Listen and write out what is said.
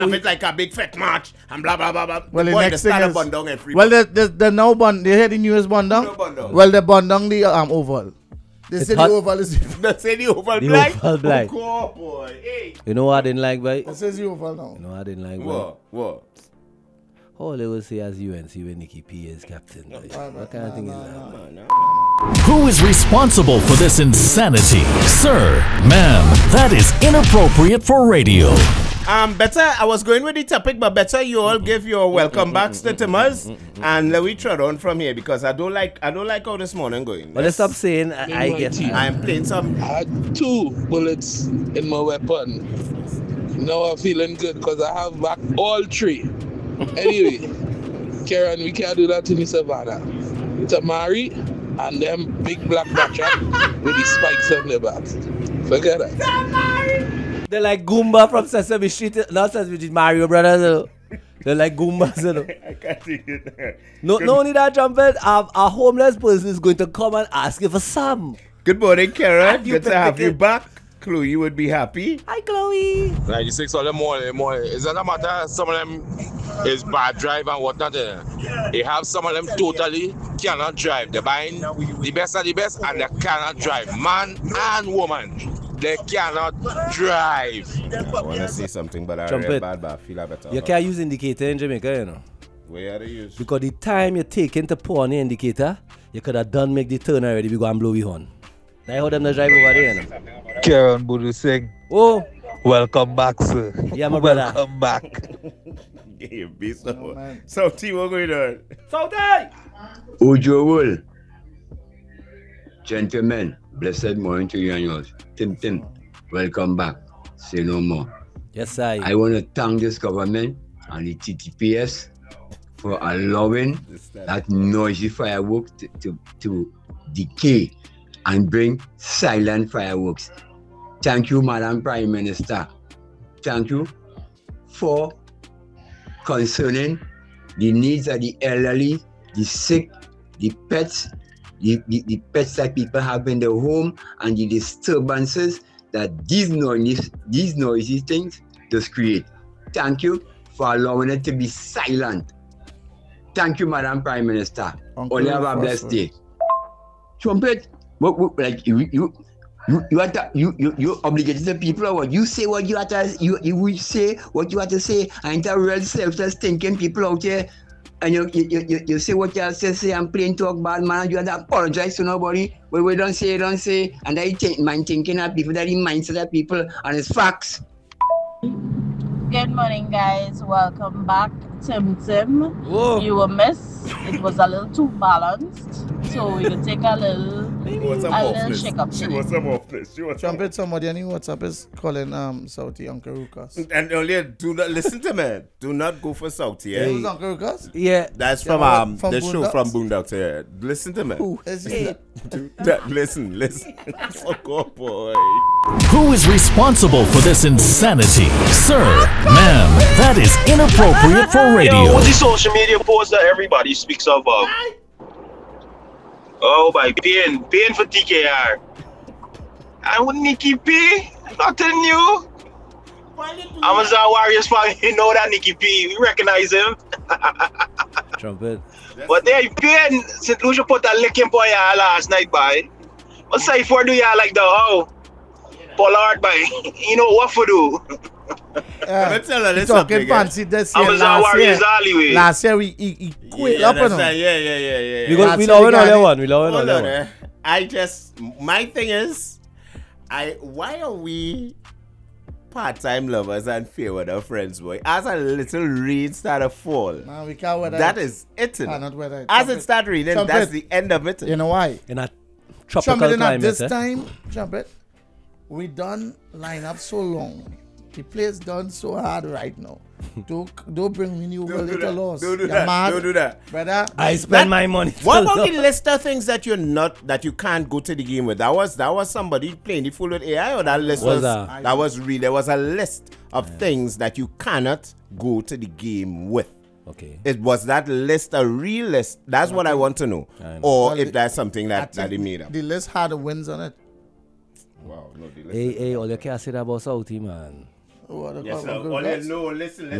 Have it like a big fat march and blah blah blah blah. Well, the Boy, next they thing start a is bundong every well, the now bund. They had the newest bundong. No bundong. Well, the bundong the oval. They It's say the hot. oval is. They say the oval The black. oval black. Oh, boy. Hey. You know what I didn't like, boy? It says the oval now. You know what I didn't like, boy? What? All they will say as UNC when Nicky P is captain. Boy. What kind of thing is that? Who is responsible for this insanity? Sir, ma'am, that is inappropriate for radio. Better, I was going with the topic, but better you all give your welcome backs to Timmers and let we trot on from here because I don't like how this morning going. But let's stop saying I get. I am playing some. I had 2 bullets in my weapon. Now I'm feeling good because I have back all 3. Anyway, Karen, we can't do that to me, Savannah. Tamari and them big black backtrack with the spikes on their back. Forget that. They're like Goomba from Sesame Street. Not Sesame Street, Mario Brothers. You know. They're like Goombas. You know. I can't take it. No only that, Trumpet. A homeless person is going to come and ask you for some. Good morning, Karen. And you Good to pick have the you kid. back. Chloe would be happy. Hi, Chloe. 96 all the morning. It's not a matter some of them is bad drive and whatnot. They have some of them totally cannot drive. They're buying the best of the best and they cannot drive. Man and woman, they cannot drive. I want to say something, but I Trumpet. read bad, but I feel better. You can't use indicator in Jamaica, you know. Where are they used? Because the time you take into pour on the indicator, you could have done make the turn already. We go and blow the horn. That's how them not drive over there, you know. Karen Budu Singh, Oh, welcome back, sir. yeah, my brother. Welcome back. Yeah, be so. man. So, T, what going on? Saudi! Ujowul. Gentlemen, blessed morning to you and yours. Tim, welcome back. Say no more. Yes, I. I want to thank this government and the TTPS for allowing that noisy fireworks to decay and bring silent fireworks. Thank you, Madam Prime Minister. Thank you for concerning the needs of the elderly, the sick, the pets, the pets that people have in their home, and the disturbances that these noisy things just create. Thank you for allowing it to be silent. Thank you, Madam Prime Minister. Uncle Only have a blessed day. Trumpet, like you obligated to people or what? You say what you have to. You will say what you have to say. And the real selfless thinking people out here, and you say what you have to say and plain talk bad man. You have to apologize to nobody. When we don't say, and I think man thinking of people that he mindset of people and it's facts. Good morning, guys. Welcome back, Tim. Whoa. You were missed. It was a little too balanced, so we could take a little shake up. She was some offness. Trumpet, somebody on WhatsApp is calling Southie Uncle Rukas. And only do not listen to me. Do not go for Southie. Yeah? Who's Uncle Rukas? Yeah. That's Yeah, from from the show Boondocks? from Boondocks. Yeah. Listen to me. Who is he? Listen. Fuck off, boy. Who is responsible for this insanity? Sir, ma'am, that is inappropriate for Yo, radio. what's the social media post that everybody speaks of? Oh, by paying for TKR. And with Nicky P, nothing new. Amazon Warriors fan, you know that Nicky P, we recognize him. Trumpet. But they paying St. Lucia put a licking for y'all last night, boy. What say for do y'all like the how? Pollard, boy. You know what for do? Let's tell her He this talking something. fancy this year. Amazon Warriors alleyway. Last year he quit Yeah, up on that's him. right. Yeah. We That's love the guy another that- one. We love Hold another on, one. my thing is, why are we part-time lovers and fair weather friends, boy? As a little rain start to fall, Man, we can't weather that it. is it. Cannot weather it. As Trumpet. it start raining, Trumpet. that's the end of it. You know why? In a tropical Trumpet, at climate. this eh? time, Trumpet, we done line up so long. The play's done so hard right now. Don't bring me new world into loss. Don't do You're that. mad, Don't do that. brother. I spend my money. What about the list of things that you can't go to the game with? That was somebody playing the fool with AI, or that list Was was that? that was real. There was a list of things that you cannot go to the game with. Okay. It was that list a real list? That's what I want to know. I know. Or Well, if that's something I that think they made up. The list had the wins on it. Wow, no, the list. Hey, all you can say that about Southie, man. Yes, sir. All you know, listen.